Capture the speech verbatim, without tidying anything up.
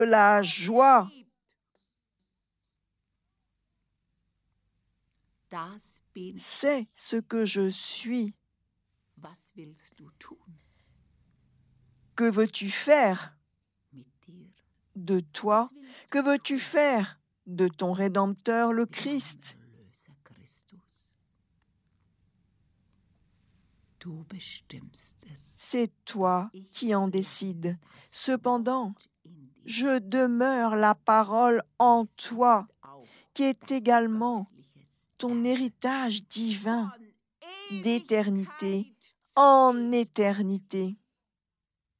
la joie. Das bin ich. C'est ce que je suis. Was willst du tun Que veux-tu faire mit dir? de toi? Que veux-tu faire de ton Rédempteur, le Christ? Erlöser Christus. Du bestimmst es. C'est toi qui en décides. Cependant, In dir je demeure la parole en toi, auch qui est également göttliches ton héritage divin von d'éternité Ewigkeit en éternité.